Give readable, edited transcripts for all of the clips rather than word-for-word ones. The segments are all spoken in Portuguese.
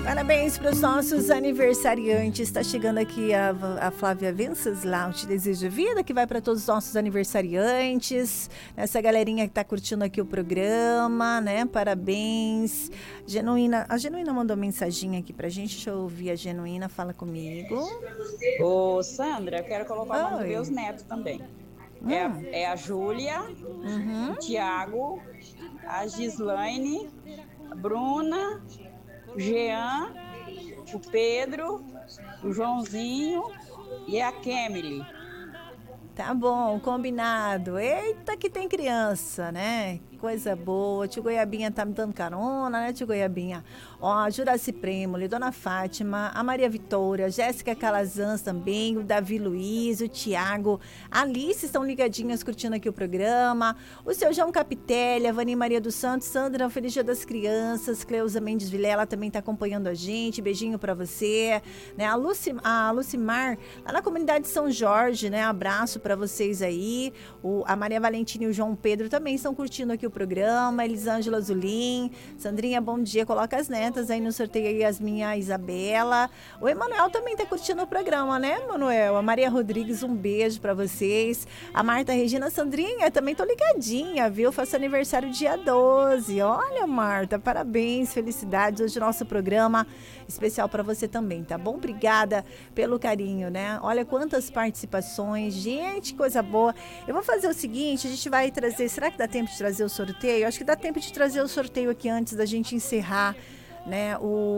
Parabéns para os nossos aniversariantes. Está chegando aqui a Flávia Venceslau, Te Desejo Vida, que vai para todos os nossos aniversariantes. Essa galerinha que está curtindo aqui o programa, né? Parabéns. A Genuína mandou mensagem aqui pra gente. Deixa eu ouvir a Genuína. Fala comigo. Ô, Sandra, eu quero colocar o nome dos Oi. meus netos também. É a Júlia, o Tiago, a Gislaine, a Bruna, o Jean, o Pedro, o Joãozinho e a Kemily. Tá bom, combinado. Eita, que tem criança, né? Coisa boa. Tio Goiabinha tá me dando carona, né, tio Goiabinha? Ó, a Juraci Premoli, Dona Fátima, a Maria Vitória, Jéssica Calazans também, o Davi Luiz, o Tiago, a Alice estão ligadinhas curtindo aqui o programa, o seu João Capitelli, a Vani Maria dos Santos, Sandra, Feliz Dia das Crianças, Cleusa Mendes Vilela também tá acompanhando a gente, beijinho pra você, né? A Lucimar, lá na comunidade de São Jorge, né? Abraço pra vocês aí, a Maria Valentina e o João Pedro também estão curtindo aqui o programa, Elisângela Zulim, Sandrinha, bom dia, coloca as netas aí no sorteio aí, Yasminha, Isabela, o Emanuel também tá curtindo o programa, né, Emanuel? A Maria Rodrigues, um beijo pra vocês, a Marta Regina, Sandrinha, também tô ligadinha, viu? Faço aniversário dia 12, olha, Marta, parabéns, felicidades, hoje nosso programa especial pra você também, tá bom? Obrigada pelo carinho, né? Olha quantas participações, gente, coisa boa. Eu vou fazer o seguinte, a gente vai trazer, será que dá tempo de trazer o sorteio? Acho que dá tempo de trazer o sorteio aqui antes da gente encerrar, né?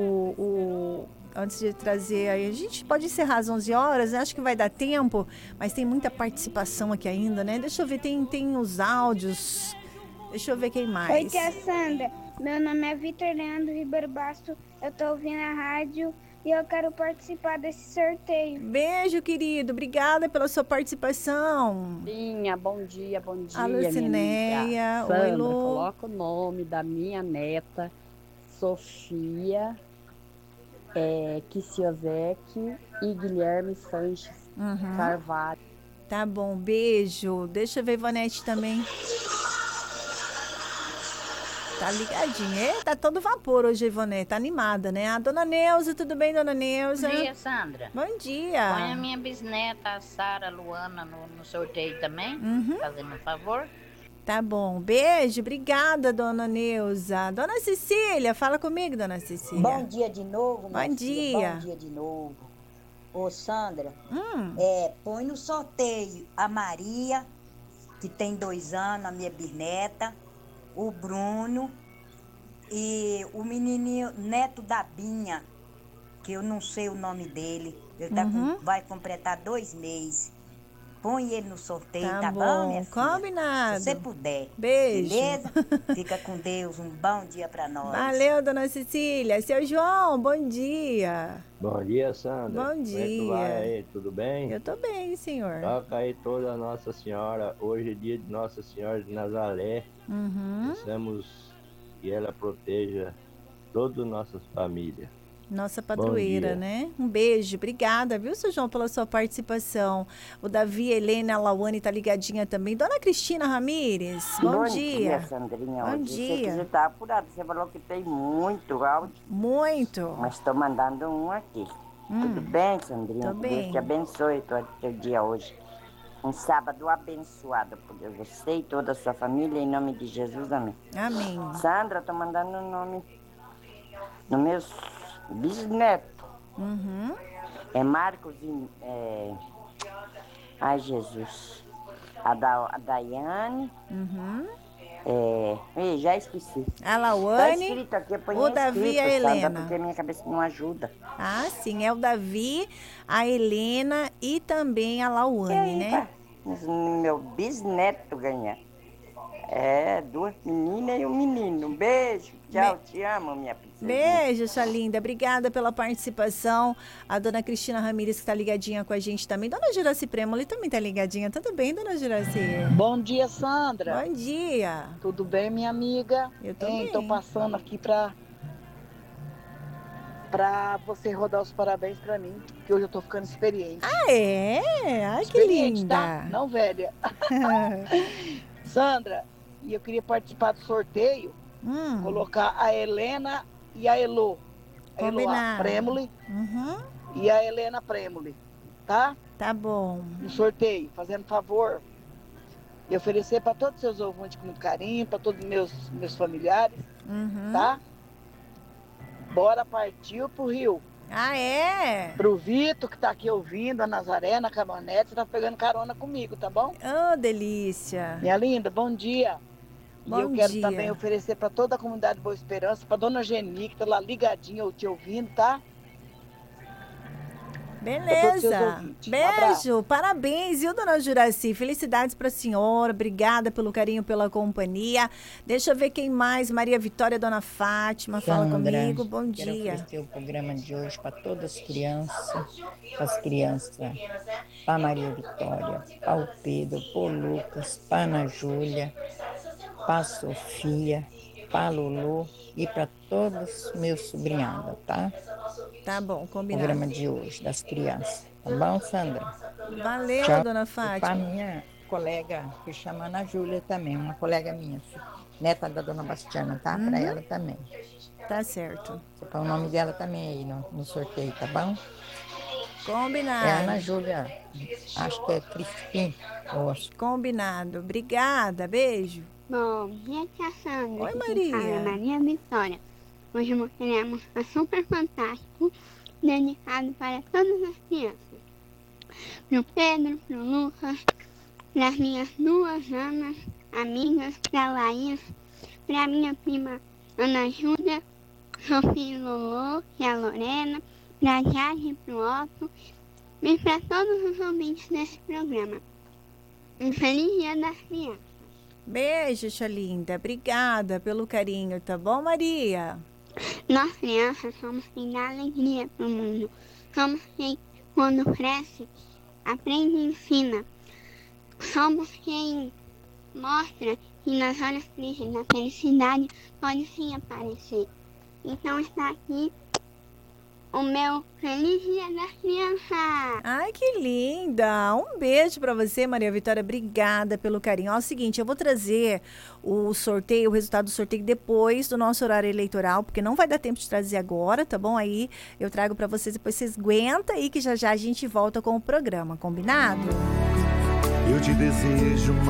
Antes de trazer aí, a gente pode encerrar às 11 horas, né? Acho que vai dar tempo, mas tem muita participação aqui ainda, né? Deixa eu ver, tem os áudios. Deixa eu ver quem mais. Oi, tia Sandra. Meu nome é Vitor Leandro Ribeiro Basto. Eu tô ouvindo a rádio e eu quero participar desse sorteio. Beijo, querido. Obrigada pela sua participação. Bom dia, A Lucinéia. Sandra, Oi, Lu. coloca o nome da minha neta, Sofia, Kisiozek e Guilherme Sanches Carvalho. Tá bom, beijo. Deixa eu ver, Ivonete também. Tá ligadinha. Tá todo vapor hoje, Ivonete. Tá animada, né? A dona Neuza, tudo bem, dona Neuza? Bom dia, Sandra. Bom dia. Põe a minha bisneta, a Sara Luana, no sorteio também, fazendo um favor. Tá bom, beijo, obrigada, dona Neuza. Dona Cecília, fala comigo, dona Cecília. Bom dia de novo, minha Bom filha. dia. Bom dia de novo. Ô, Sandra, põe no sorteio a Maria, que tem 2 anos, a minha bisneta, o Bruno e o menininho neto da Binha, que eu não sei o nome dele. Ele vai completar 2 meses. Põe ele no sorteio, tá bom, minha filha? Combinado. Se você puder. Beijo. Beleza? Fica com Deus. Um bom dia pra nós. Valeu, dona Cecília. Seu João, bom dia. Bom dia, Sandra. Bom dia. Como é que tu vai aí? Tudo bem? Eu tô bem, senhor. Toca aí toda a Nossa Senhora. Hoje é dia de Nossa Senhora de Nazaré. Pensamos que ela proteja todas nossas famílias. Nossa padroeira, né? Um beijo, obrigada, viu, seu João, pela sua participação. O Davi, Helena, a Lauane tá ligadinha também. Dona Cristina Ramires, bom dia. Sandrinha. Bom dia. Você tá apurado, você falou que tem muito áudio. Muito. Mas tô mandando um aqui. Tudo bem, Sandrinha? Tô bem. Deus te abençoe teu dia hoje. Um sábado abençoado por você e toda a sua família, em nome de Jesus, amém. Amém. Sandra, tô mandando o nome no meu bisneto. É Marcos e... Ai, Jesus. A Daiane. Já esqueci. A Tá Lauane, escrito aqui, põe o Davi e a Helena. Sandra, porque minha cabeça não ajuda. Ah, sim, é o Davi, a Helena e também a Lauane, né? Meu bisneto ganha. 2 meninas e um menino. Um beijo. Tchau, te amo, minha princesa. Beijo, sua linda. Obrigada pela participação. A dona Cristina Ramires, que tá ligadinha com a gente também. Dona Juraci Premoli também tá ligadinha. Tudo bem, dona Juraci? Bom dia, Sandra. Bom dia. Tudo bem, minha amiga? Eu tô bem. Tô passando aqui pra você rodar os parabéns pra mim, que hoje eu tô ficando experiente. Ah, é? Ai, que Experiente, linda. tá? Não velha. Sandra, e eu queria participar do sorteio, colocar a Helena e a Elô. a Eloá Premoli Uhum. e a Helena Premoli, tá? Tá bom. No sorteio, fazendo favor e oferecer para todos os seus ouvintes com muito carinho, para todos meus familiares, tá? Bora partir pro Rio. Ah, é? Pro Vitor, que tá aqui ouvindo, a Nazaré, na caminhonete, você tá pegando carona comigo, tá bom? Oh, delícia. Minha linda, bom dia. Bom e eu quero dia. também oferecer para toda a comunidade Boa Esperança, para dona Geni, que tá lá ligadinha, te ouvindo, tá? Beleza. Beijo. Parabéns, viu, dona Juraci? Felicidades para a senhora. Obrigada pelo carinho, pela companhia. Deixa eu ver quem mais. Maria Vitória, dona Fátima, fala comigo. Bom Quero dia. oferecer o programa de hoje para todas as crianças, para Maria Vitória, para o Pedro, para o Lucas, para Ana Júlia, para a Sofia, para a Lulu e para todos os meus sobrinhados, tá? Tá bom, O combinado. programa de hoje, das crianças. Tá bom, Sandra? Valeu, Tchau. dona E Fátima. para minha colega, que chama Ana Júlia também, uma colega minha, neta da dona Bastiana, tá? Para ela também. Tá certo. Você põe o nome dela também aí no sorteio, tá bom? Combinado. É Ana Júlia, acho que é Crispim. Combinado. Obrigada, beijo. Bom dia, tia Sandra. Oi, Aqui Maria. quem fala é Maria Vitória. Hoje nós teremos um super fantástico dedicado para todas as crianças. Pro Pedro, pro Lucas, para as minhas duas Anas, amigas, para a Laís, para a minha prima Ana Júlia, Sofia e Lolo, que é a Lorena, para a Jade e pro Otto, e para todos os ouvintes desse programa. Um feliz dia das crianças. Beijo, tia linda. Obrigada pelo carinho, tá bom, Maria? Nós crianças somos quem dá alegria pro mundo. Somos quem, quando cresce, aprende e ensina. Somos quem mostra que nas horas tristes a felicidade pode sim aparecer. Então está aqui o meu feliz dia das crianças. Ai, que linda! Um beijo pra você, Maria Vitória. Obrigada pelo carinho. Ó, é o seguinte, eu vou trazer o sorteio, o resultado do sorteio depois do nosso horário eleitoral, porque não vai dar tempo de trazer agora, tá bom? Aí eu trago pra vocês, depois vocês aguentam aí que já já a gente volta com o programa, combinado? Eu te desejo uma